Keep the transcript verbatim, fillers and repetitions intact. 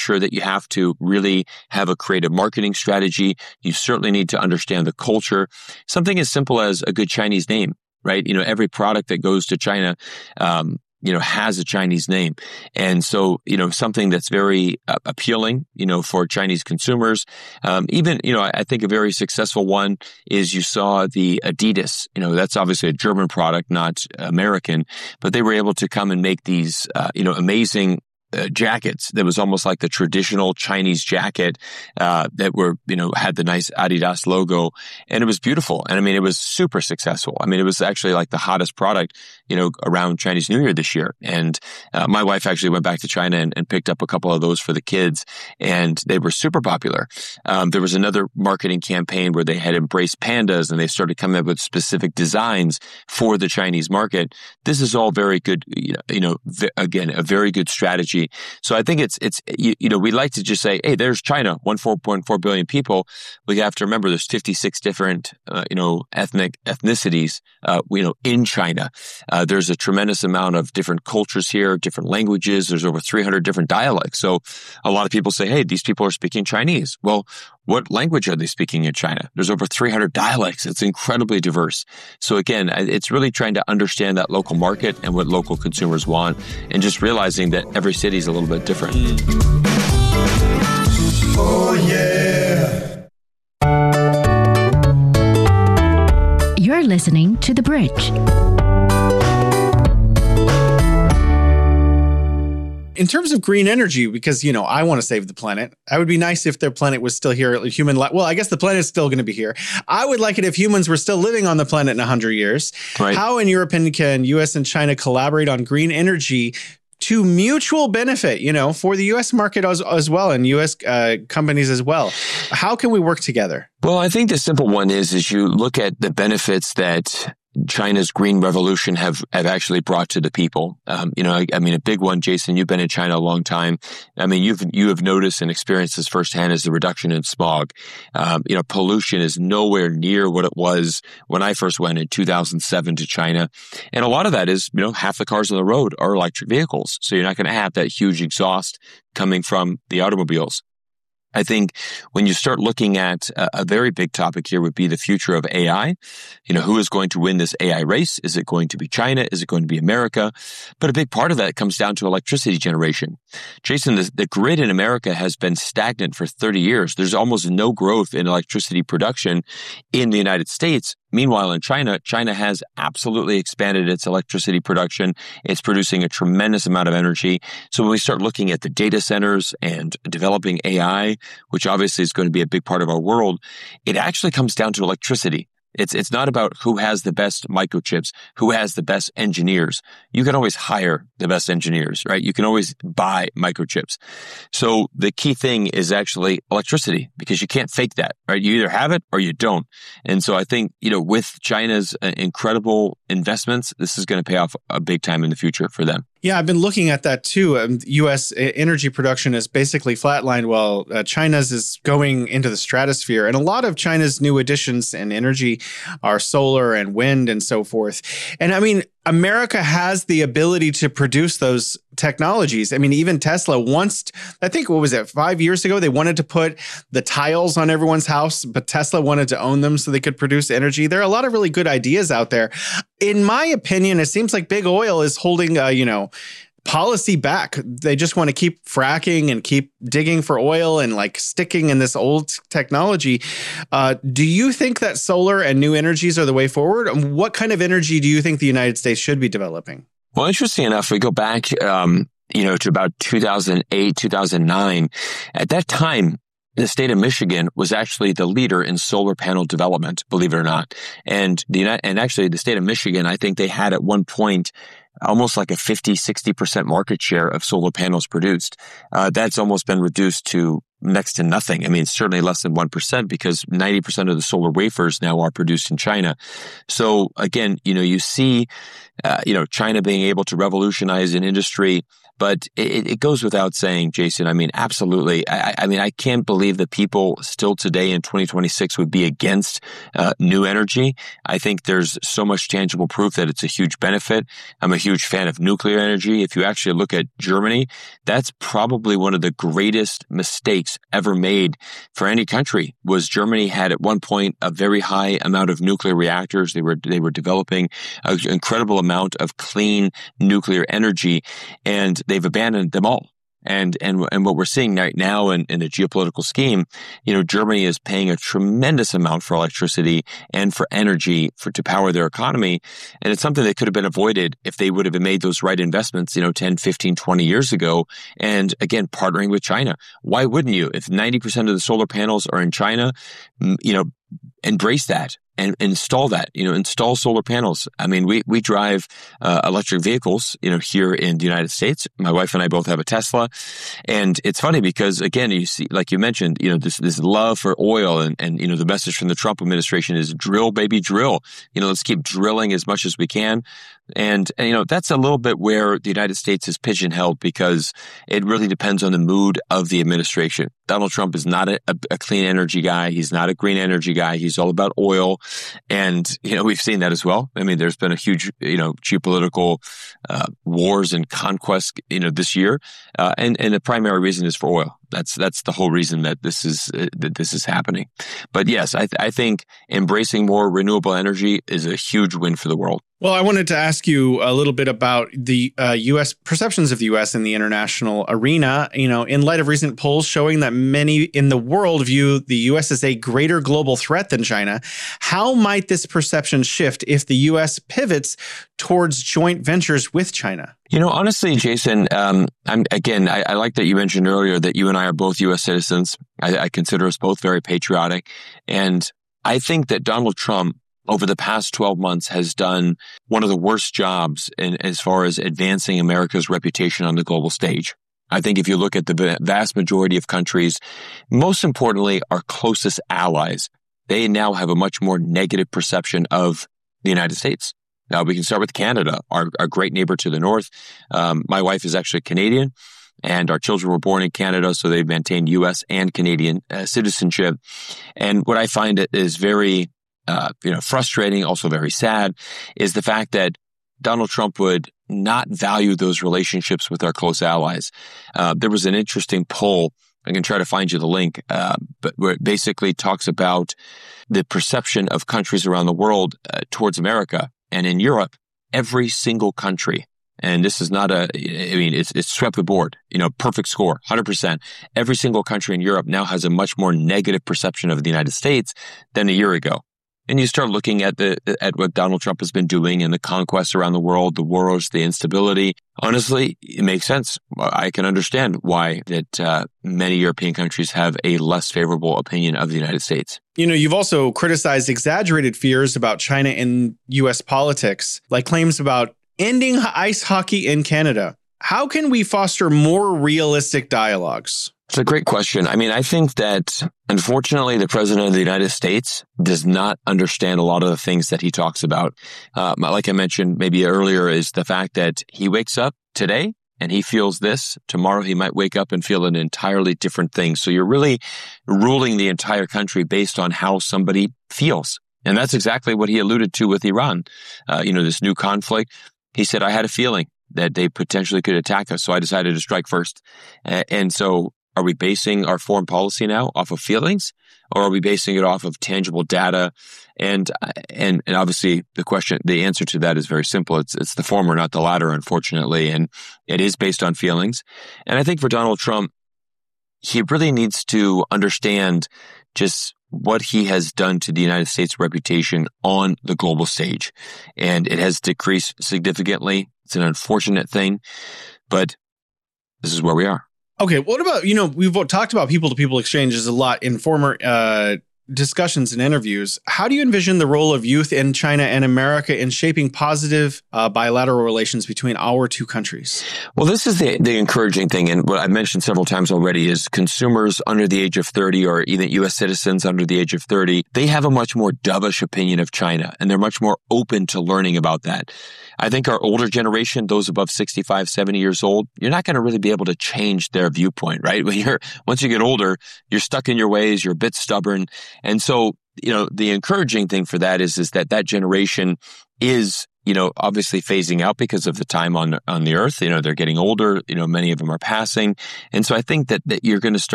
sure that you have to really have a creative marketing strategy. You certainly need to understand the culture. Something as simple as a good Chinese name, right? You know, every product that goes to China, um, you know, has a Chinese name. And so, you know, something that's very uh, appealing, you know, for Chinese consumers. Um, even, you know, I, I think a very successful one is you saw the Adidas, you know, that's obviously a German product, not American, but they were able to come and make these, uh, you know, amazing Uh, jackets that was almost like the traditional Chinese jacket uh, that were, you know, had the nice Adidas logo, and it was beautiful. And I mean, it was super successful. I mean, it was actually like the hottest product, you know, around Chinese New Year this year. And uh, my wife actually went back to China and, and picked up a couple of those for the kids, and they were super popular. Um, there was another marketing campaign where they had embraced pandas, and they started coming up with specific designs for the Chinese market. This is all very good, you know, you know v- again, a very good strategy. So I think it's, it's you, you know, we like to just say, hey, there's China, one four point four billion people. We have to remember there's fifty-six different, uh, you know, ethnic ethnicities, uh, you know, in China. Uh, there's a tremendous amount of different cultures here, different languages. There's over three hundred different dialects. So a lot of people say, hey, these people are speaking Chinese. Well, what language are they speaking in China? There's over three hundred dialects. It's incredibly diverse. So again, it's really trying to understand that local market and what local consumers want, and just realizing that every city is a little bit different. Oh, yeah. You're listening to The Bridge. In terms of green energy, because, you know, I want to save the planet. I would be nice if their planet was still here. Human, li- well, I guess the planet's still going to be here. I would like it if humans were still living on the planet in one hundred years. Right. How, in your opinion, can U S and China collaborate on green energy to mutual benefit, you know, for the U S market as, as well, and U S uh, companies as well? How can we work together? Well, I think the simple one is, is you look at the benefits that China's green revolution have, have actually brought to the people. Um, you know, I, I mean, a big one, Jason, you've been in China a long time. I mean, you've, you have noticed and experienced this firsthand, is the reduction in smog. Um, you know, pollution is nowhere near what it was when I first went in two thousand seven to China. And a lot of that is, you know, half the cars on the road are electric vehicles. So you're not going to have that huge exhaust coming from the automobiles. I think when you start looking at a, a very big topic here would be the future of A I. You know, who is going to win this A I race? Is it going to be China? Is it going to be America? But a big part of that comes down to electricity generation. Jason, the, the grid in America has been stagnant for thirty years. There's almost no growth in electricity production in the United States. Meanwhile, in China, China has absolutely expanded its electricity production. It's producing a tremendous amount of energy. So when we start looking at the data centers and developing A I, which obviously is going to be a big part of our world, it actually comes down to electricity. It's it's not about who has the best microchips, who has the best engineers. You can always hire the best engineers, right? You can always buy microchips. So the key thing is actually electricity, because you can't fake that, right? You either have it or you don't. And so I think, you know, with China's incredible investments, this is going to pay off a big time in the future for them. Yeah, I've been looking at that too. Um, U S energy production is basically flatlined while uh, China's is going into the stratosphere. And a lot of China's new additions in energy are solar and wind and so forth. And I mean, America has the ability to produce those technologies. I mean, even Tesla once, I think, what was it, five years ago, they wanted to put the tiles on everyone's house, but Tesla wanted to own them so they could produce energy. There are a lot of really good ideas out there. In my opinion, it seems like big oil is holding, uh, you know, policy back. They just want to keep fracking and keep digging for oil and like sticking in this old technology. Uh, do you think that solar and new energies are the way forward? What kind of energy do you think the United States should be developing? Well, interesting enough, we go back, um, you know, to about two thousand eight, two thousand nine. At that time, the state of Michigan was actually the leader in solar panel development, believe it or not. And the and actually the state of Michigan, I think they had at one point almost like a fifty, sixty percent market share of solar panels produced. Uh, that's almost been reduced to next to nothing. I mean, certainly less than one percent, because ninety percent of the solar wafers now are produced in China. So again, you know, you see, uh, you know, China being able to revolutionize an industry. But it, it goes without saying, Jason, I mean, absolutely. I, I mean, I can't believe that people still today in twenty twenty-six would be against uh, new energy. I think there's so much tangible proof that it's a huge benefit. I'm a huge fan of nuclear energy. If you actually look at Germany, that's probably one of the greatest mistakes ever made for any country. Was Germany had at one point a very high amount of nuclear reactors. They were they were developing an incredible amount of clean nuclear energy, and they've abandoned them all. And and and what we're seeing right now in, in the geopolitical scheme, you know, Germany is paying a tremendous amount for electricity and for energy for to power their economy. And it's something that could have been avoided if they would have made those right investments, you know, ten, fifteen, twenty years ago. And again, partnering with China. Why wouldn't you? If ninety percent of the solar panels are in China, you know, embrace that. And install that, you know, install solar panels. I mean, we we drive uh, electric vehicles, you know, here in the United States. My wife and I both have a Tesla. And it's funny because, again, you see, like you mentioned, you know, this this love for oil and, and, you know, the message from the Trump administration is drill, baby, drill. You know, let's keep drilling as much as we can. And, and, you know, that's a little bit where the United States is pigeonholed because it really depends on the mood of the administration. Donald Trump is not a, a, a clean energy guy. He's not a green energy guy. He's all about oil. And, you know, we've seen that as well. I mean, there's been a huge, you know, geopolitical uh, wars and conquest, you know, this year. Uh, and, and the primary reason is for oil. That's that's the whole reason that this is uh, that this is happening. But yes, I, th- I think embracing more renewable energy is a huge win for the world. Well, I wanted to ask you a little bit about the uh, U S perceptions of the U S in the international arena. You know, in light of recent polls showing that many in the world view the U S as a greater global threat than China, how might this perception shift if the U S pivots towards joint ventures with China? You know, honestly, Jason, um, I'm, again, I, I like that you mentioned earlier that you and I are both U S citizens. I, I consider us both very patriotic. And I think that Donald Trump, over the past twelve months, has done one of the worst jobs in, as far as advancing America's reputation on the global stage. I think if you look at the vast majority of countries, most importantly, our closest allies, they now have a much more negative perception of the United States. Now, we can start with Canada, our, our great neighbor to the north. Um, my wife is actually Canadian, and our children were born in Canada, so they've maintained U S and Canadian uh, citizenship. And what I find is very, uh, you know, frustrating, also very sad, is the fact that Donald Trump would not value those relationships with our close allies. Uh, there was an interesting poll. I can try to find you the link, uh, but where it basically talks about the perception of countries around the world uh, towards America. And in Europe, every single country, and this is not a, I mean, it's, it's swept the board, you know, perfect score, one hundred percent. Every single country in Europe now has a much more negative perception of the United States than a year ago. And you start looking at the at what Donald Trump has been doing and the conquests around the world, the wars, the instability. Honestly, it makes sense. I can understand why that uh, many European countries have a less favorable opinion of the United States. You know, you've also criticized exaggerated fears about China in U S politics, like claims about ending ice hockey in Canada. How can we foster more realistic dialogues? It's a great question. I mean, I think that, unfortunately, the president of the United States does not understand a lot of the things that he talks about. Uh, like I mentioned maybe earlier, is the fact that he wakes up today and he feels this. Tomorrow, he might wake up and feel an entirely different thing. So you're really ruling the entire country based on how somebody feels. And that's exactly what he alluded to with Iran. Uh, you know, this new conflict. He said, I had a feeling that they potentially could attack us, so I decided to strike first. Uh, and so are we basing our foreign policy now off of feelings, or are we basing it off of tangible data? And and and obviously, the question, the answer to that is very simple. It's it's the former, not the latter, unfortunately. And it is based on feelings. And I think for Donald Trump, he really needs to understand just what he has done to the United States' reputation on the global stage. And it has decreased significantly. It's an unfortunate thing, but this is where we are. Okay, what about, you know, we've talked about people-to-people exchanges a lot in former uh, discussions and interviews. How do you envision the role of youth in China and America in shaping positive uh, bilateral relations between our two countries? Well, this is the, the encouraging thing, and what I've mentioned several times already is consumers under the age of thirty, or even U S citizens under the age of thirty, they have a much more dovish opinion of China, and they're much more open to learning about that. I think our older generation, those above sixty-five, seventy years old, you're not going to really be able to change their viewpoint, right? When you're, once you get older, you're stuck in your ways, you're a bit stubborn. And so, you know, the encouraging thing for that is, is that that generation is, you know, obviously phasing out because of the time on, on the earth. You know, they're getting older, you know, many of them are passing. And so I think that, that you're going to start